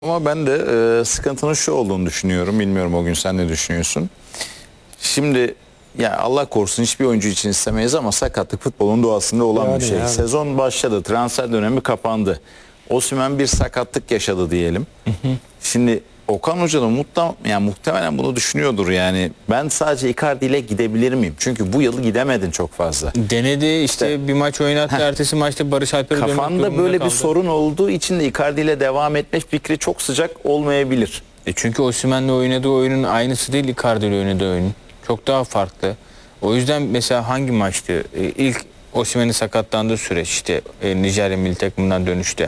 Ama ben de sıkıntının şu olduğunu düşünüyorum. Bilmiyorum, o gün sen ne düşünüyorsun? Şimdi ya Allah korusun, hiçbir oyuncu için istemeyiz ama sakatlık futbolun doğasında olan bir şey. Yani. Sezon başladı, transfer dönemi kapandı. Osimhen bir sakatlık yaşadı diyelim. Şimdi Okan Hoca da muhtemelen bunu düşünüyordur yani. Ben sadece Icardi ile gidebilir miyim? Çünkü bu yıl gidemedin çok fazla. Denedi işte bir maç oynattı. Ertesi maçta Barış Alper'e dönmek Kafanda durumunda böyle kaldı. bir sorun olduğu için de Icardi ile devam etme fikri çok sıcak olmayabilir. Çünkü Osimhen'le oynadığı oyunun aynısı değil Icardi ile oynadığı oyun. Çok daha farklı. O yüzden mesela hangi maçtı? İlk Osimhen'in sakatlandığı süreç işte Nijerya milli takımından dönüşte.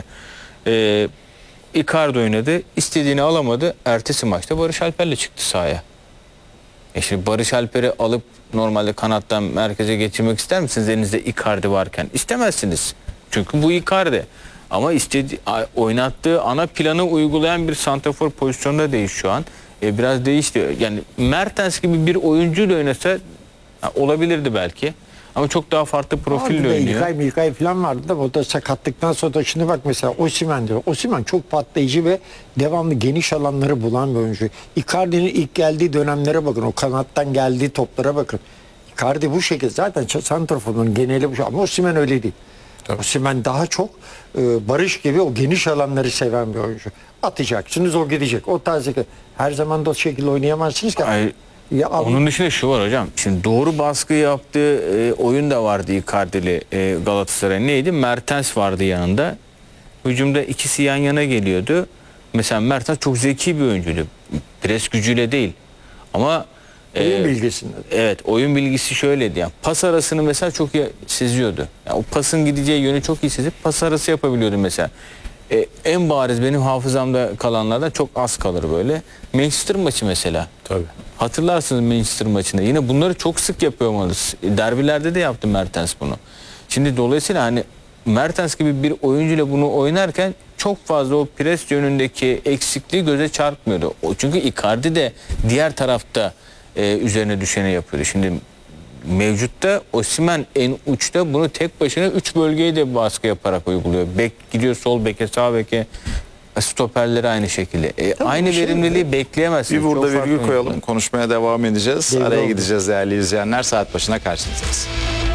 Icardi oynadı. İstediğini alamadı. Ertesi maçta Barış Alper'le çıktı sahaya. Şimdi Barış Alper'i alıp normalde kanattan merkeze geçirmek ister misiniz elinizde Icardi varken? İstemezsiniz. Çünkü bu Icardi. Ama oynattığı ana planı uygulayan bir santrafor pozisyonda değil şu an. Biraz değişti. Yani Mertens gibi bir oyuncuyla oynasa olabilirdi belki. Ama çok daha farklı profille oynuyor. İlkay falan vardı da o da sakatlıktan sonra da şimdi bak mesela Osimhen diyor. Osimhen çok patlayıcı ve devamlı geniş alanları bulan bir oyuncu. Icardi'nin ilk geldiği dönemlere bakın. O kanattan geldiği toplara bakın. Icardi bu şekilde zaten santraforun geneli bu. Ama Osimhen öyle değil. Tabii. Osimhen daha çok Barış gibi o geniş alanları seven bir oyuncu. Atacaksınız, o gidecek. O tarz her zaman da o şekilde oynayamazsınız ki. Onun dışında şu var hocam. Şimdi doğru baskı yaptığı oyun da vardı Icardi'li Galatasaray'ın. Neydi? Mertens vardı yanında. Hücumda ikisi yan yana geliyordu. Mesela Mertens çok zeki bir oyuncuydu. Pres gücüyle değil. Ama oyun bilgisinde. Evet, oyun bilgisi şöyleydi. Yani pas arasını mesela çok iyi seziyordu. Yani o pasın gideceği yönü çok iyi sezip pas arası yapabiliyordu mesela. En bariz benim hafızamda kalanlardan çok az kalır böyle. Manchester maçı mesela. Tabii. Hatırlarsınız Manchester maçında. Yine bunları çok sık yapıyor olmalıyız. Derbilerde de yaptı Mertens bunu. Şimdi dolayısıyla hani Mertens gibi bir oyuncuyla bunu oynarken çok fazla o pres yönündeki eksikliği göze çarpmıyordu. Çünkü Icardi de diğer tarafta üzerine düşeni yapıyordu. Şimdi mevcutta Osimhen en uçta bunu tek başına 3 bölgeye de baskı yaparak uyguluyor. Bek gidiyor sol beke, sağ beke, stoperleri aynı şekilde. Aynı verimliliği bekleyemezsiniz. Bir burada çok virgül koyalım. Konuşmaya devam edeceğiz. Araya gideceğiz değerli izleyenler. Saat başına karşınızdayız.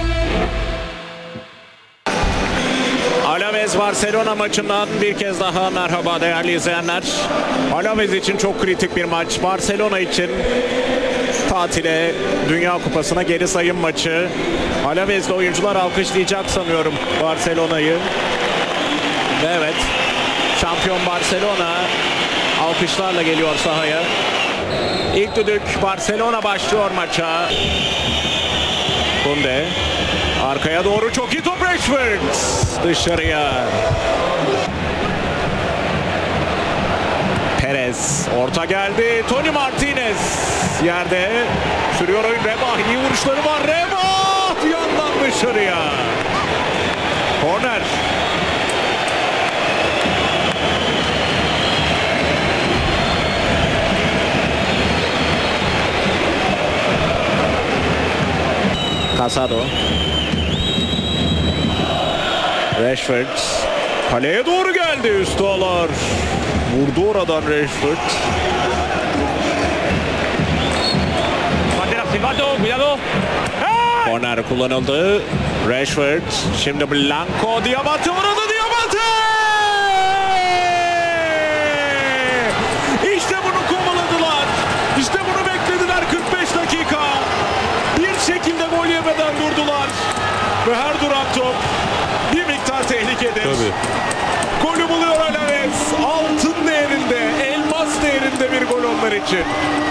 Alaves Barcelona maçından bir kez daha merhaba değerli izleyenler. Alaves için çok kritik bir maç. Barcelona için tatile, Dünya Kupası'na geri sayım maçı. Alavez'li oyuncular alkışlayacak sanıyorum Barcelona'yı. Evet, şampiyon Barcelona alkışlarla geliyor sahaya. İlk düdük, Barcelona başlıyor maça. Kunde arkaya doğru çok iyi top, Rashford dışarıya. Perez orta geldi, Toni Martinez yerde sürüyor oyun. Rebah, iyi vuruşları var, Rebah yandan dışarıya. Korner. Casado. Rashford kaleye doğru geldi, üstü alır. Vurdu oradan Rashford. Korner kullanıldı. Rashford şimdi Blanco, Diabate vurdu, Diabate! İşte bunu kovaladılar. İşte bunu beklediler 45 dakika. Bir şekilde gol yemeden durdular. Ve her duran top bir miktar tehlikedir. Tabii. Golü buluyor Alaves. Altın değerinde, elmas değerinde bir gol onlar için.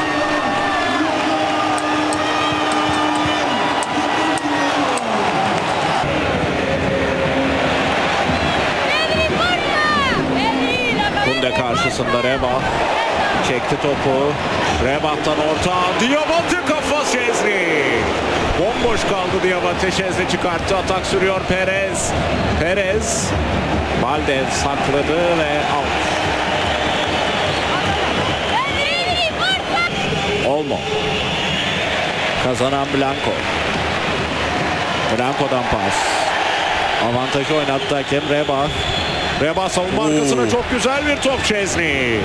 Kunde karşısında Rebah. Çekti topu. Rebah'tan orta. Diabate kafa, Şezni. Bomboş kaldı Diabate. Şezni çıkarttı. Atak sürüyor Perez. Perez. Balde sakladı ve out. Olmo. Kazanan Blanco. Blanco'dan pas. Avantajı oynattı hakem Rebah. Rebah savunma arkasına çok güzel bir top, Şezni.